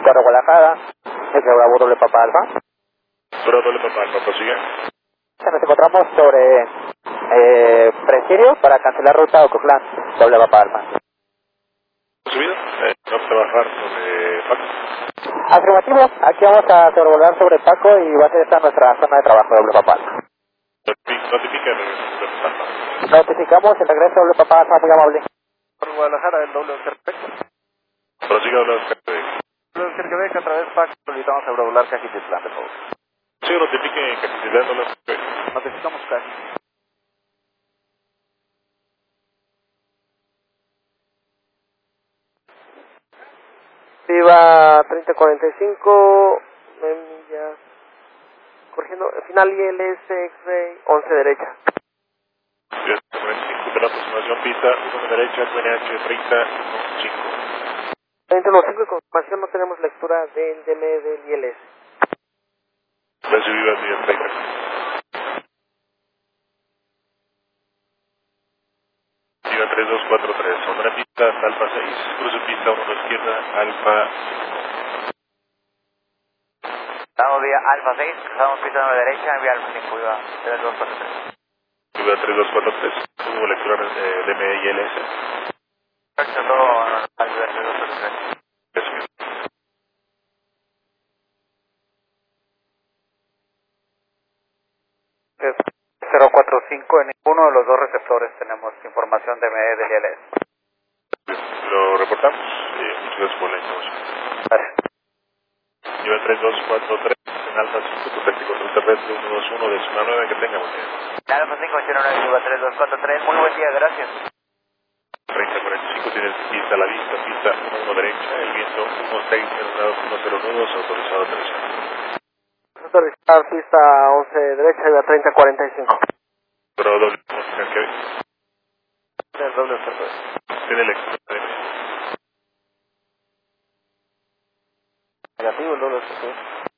4 Guadalajara, el Bravo doble Papa Alfa. Bravo doble Papa Alfa, prosigue. Nos encontramos sobre Presidio para cancelar ruta Ocotlán, doble Papa Alfa. ¿Subido? Vamos a trabajar sobre Paco. Afirmativo, aquí vamos a sobrevolar sobre Paco y va a ser esta nuestra zona de trabajo doble Papa Alfa. Notifica el regreso Alfa. Notificamos el regreso doble Papa Alfa, muy amable. Por Guadalajara, el doble Cerquebeca. Prosigue doble Cerquebeca. Doble Cerquebeca, a través de PAC, solicitamos sobrevolar Cajitlán, por favor. Sí, notifique en Cajitlán, doble Cerquebeca. Notificamos Caji. Viva 3045, millas, corrigiendo, final ILS, X-Ray, 11 derecha. 45 de la aproximación pista, 1 derecha, QNH 3015. 3015, confirmación, no tenemos lectura del DM del ILS. Recibido al día 30. Viva 3243, zona pista, Alfa 6, cruce pista 1 a la izquierda, Alfa 5. Estamos vía Alfa 6, cruzamos pista 9 derecha, vía Alfa 5, viva 3243. Viva 3243, tuvo lectura de MILS. Perfecto, todo al viva 3243. Recibido. Es 045, en ninguno de los dos receptores tenemos información de ME del ILS. Lo reportamos, muchas gracias por la información. Gracias. Viva 3243, en Alfa 5, tu táctico terrestre 121 de zona 9, que tenga buen día. Alfa 589, viva 3243, muy buen día, gracias. 3045 tiene pista a la vista, pista 1 derecha, el viento 16 grados 10 nudos, autorizado aterrizar. Autorizar pista 11 derecha y la 3045. Pero doble música que El doble cerveza. tiene lectura de Negativo, el doble cerveza.